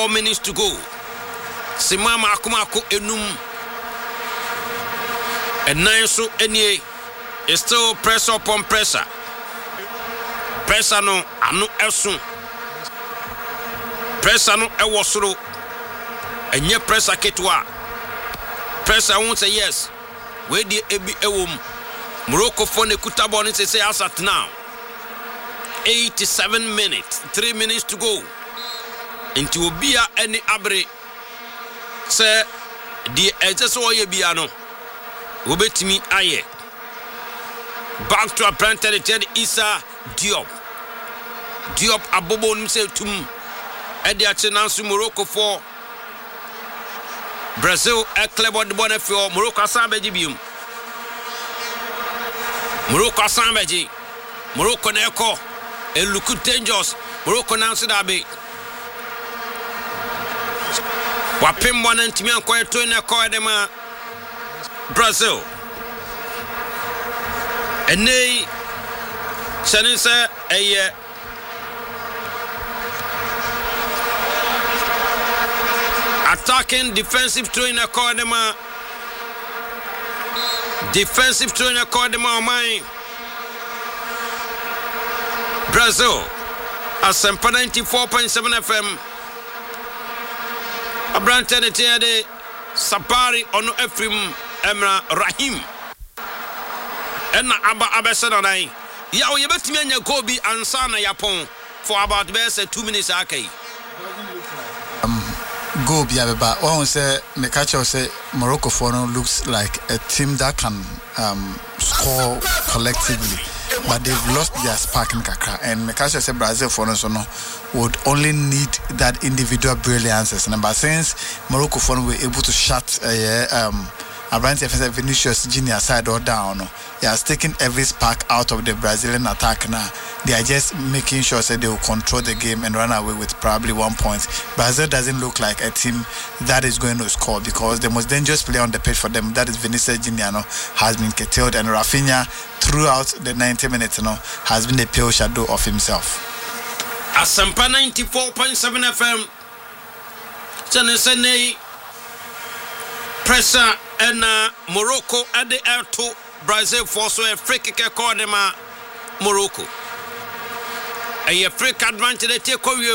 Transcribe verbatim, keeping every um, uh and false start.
Four minutes to go. Simama akumako enum. And nine so any is still pressure upon pressure. Pressure no anu esun. Pressure no ewosoro. Enye pressure ketwa. Pressure won't say yes. Where the ebi ewom. Morocco for the kutabon is say as at now. eighty-seven minutes. Three minutes to go. Into Obia any abre. Say the edges or ye biano. Obetimi aye. Back to a planted Issa Diop. Diop abobo nimse tum. Edi achenansu Morocco for Brazil a clever the bonnet for Morocco Sambeji bium. Morocco Sambeji. Morocco Neko. And look dangerous. Morocco Nancy Dabe. Wapim one and Timian Koya to in a Koyadema Brazil. And they Chanisa a year. Attacking defensive trainer Koyadema. Defensive trainer Koyadema mine. Brazil, Asempa ninety-four point seven F M. Abrante Netiade, Sapari Ono Efrim Emra Rahim. Enna Abba Abesanai. Yao Yabetimian Yakobi and Sana Yapon for about best two minutes. Ake. Um, go Biaba. One say, Mekacho say Morocco for no looks like a team that can um, score collectively. But they've lost their spark in Kakra. And Mekasha said Brazil for us would only need that individual brilliance. And but since Morocco for were able to shut uh, um Abrante Vinicius Junior side or down, he has taken every spark out of the Brazilian attack now. They are just making sure that they will control the game and run away with probably one point. Brazil doesn't look like a team that is going to score because the most dangerous player on the pitch for them, that is Vinicius Junior, no, has been curtailed, and Rafinha throughout the ninety minutes, no, has been a pale shadow of himself. Asempa ninety-four point seven F M. Chanesene pressure and uh, Morocco at the air to Brazil for so a free kick corner Morocco. A free advantage they take